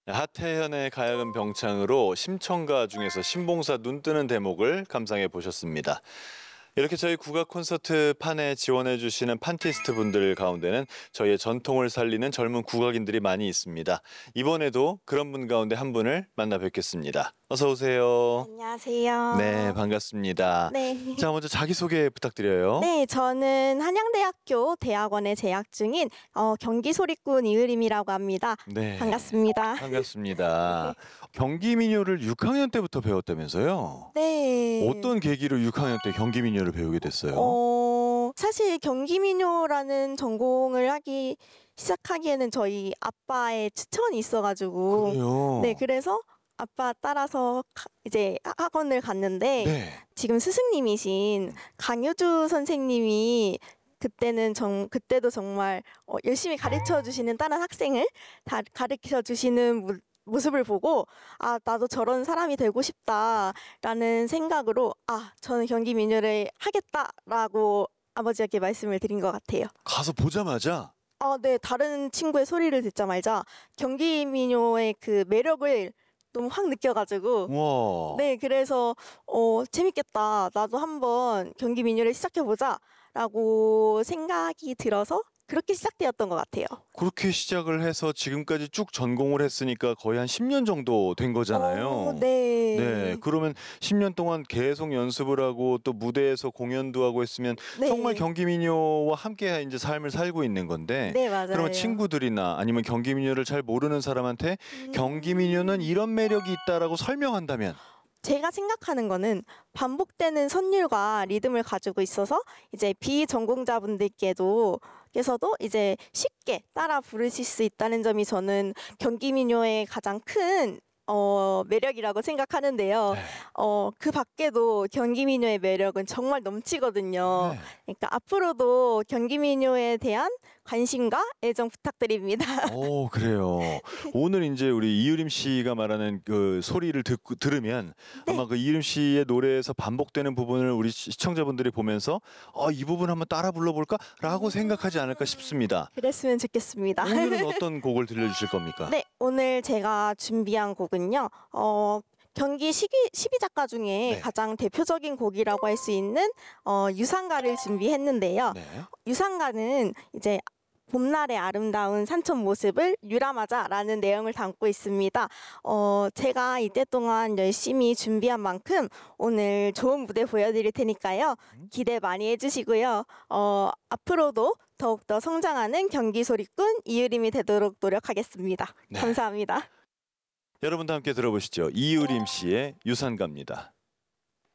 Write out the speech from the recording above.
하태현의 가야금 병창으로 심청가 중에서 신봉사 눈 뜨는 대목을 감상해 보셨습니다. 이렇게 저희 국악 콘서트 판에 지원해 주시는 판티스트 분들 가운데는 저희의 전통을 살리는 젊은 국악인들이 많이 있습니다. 이번에도 그런 분 가운데 한 분을 만나 뵙겠습니다. 어서 오세요. 안녕하세요. 네, 반갑습니다. 네. 자, 먼저 자기소개 부탁드려요. 네, 저는 한양대학교 대학원에 재학 중인 경기 소리꾼 이의림이라고 합니다. 네. 반갑습니다. 반갑습니다. 경기민요를 6학년 때부터 배웠다면서요? 네. 어떤 계기로 6학년 때 경기민요를 배우게 됐어요? 사실 경기민요라는 전공을 하기 시작하기에는 저희 아빠의 추천이 있어가지고 그래요? 네, 그래서 아빠 따라서 이제 학원을 갔는데 네. 지금 스승님이신 강효주 선생님이 그때도 정말 열심히 가르쳐 주시는 다른 학생을 가르쳐 주시는 모습을 보고 나도 저런 사람이 되고 싶다라는 생각으로 저는 경기 민요를 하겠다라고 아버지에게 말씀을 드린 것 같아요. 가서 보자마자 네, 다른 친구의 소리를 듣자마자 경기 민요의 그 매력을 너무 확 느껴가지고 와. 네, 그래서 재밌겠다. 나도 한번 경기 민요를 시작해보자라고 생각이 들어서 그렇게 시작되었던 것 같아요. 그렇게 시작을 해서 지금까지 쭉 전공을 했으니까 거의 한 10년 정도 된 거잖아요. 네. 네. 그러면 10년 동안 계속 연습을 하고 또 무대에서 공연도 하고 했으면 네. 정말 경기민요와 함께 이제 삶을 살고 있는 건데 네, 맞아요. 그러면 친구들이나 아니면 경기민요를 잘 모르는 사람한테 경기민요는 이런 매력이 있다라고 설명한다면 제가 생각하는 거는 반복되는 선율과 리듬을 가지고 있어서 이제 비전공자분들께서도 이제 쉽게 따라 부르실 수 있다는 점이 저는 경기민요의 가장 큰 매력이라고 생각하는데요. 네. 그 밖에도 경기민요의 매력은 정말 넘치거든요. 네. 그러니까 앞으로도 경기민요에 대한 관심과 애정 부탁드립니다. 오, 그래요. 오늘 이제 우리 이유림 씨가 말하는 그 소리를 들으면 네. 아마 그 이유림 씨의 노래에서 반복되는 부분을 우리 시청자분들이 보면서 이 부분 한번 따라 불러볼까라고 생각하지 않을까 싶습니다. 그랬으면 좋겠습니다. 오늘은 어떤 곡을 들려주실 겁니까? 네, 오늘 제가 준비한 곡은요. 경기 12 작가 중에 네. 가장 대표적인 곡이라고 할 수 있는 유상가를 준비했는데요. 네. 유상가는 이제 봄날의 아름다운 산천 모습을 유람하자라는 내용을 담고 있습니다. 제가 이때 동안 열심히 준비한 만큼 오늘 좋은 무대 보여드릴 테니까요. 기대 많이 해주시고요. 앞으로도 더욱더 성장하는 경기 소리꾼 이유림이 되도록 노력하겠습니다. 네. 감사합니다. 여러분도 함께 들어보시죠. 이유림 씨의 유산가입니다.